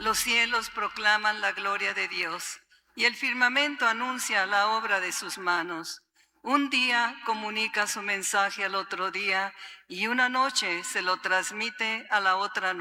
Los cielos proclaman la gloria de Dios, y el firmamento anuncia la obra de sus manos. Un día comunica su mensaje al otro día, y una noche se lo transmite a la otra